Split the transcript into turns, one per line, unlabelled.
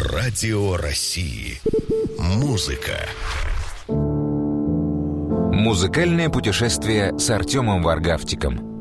Радио России. Музыка.
Музыкальное путешествие с Артемом Варгавтиком.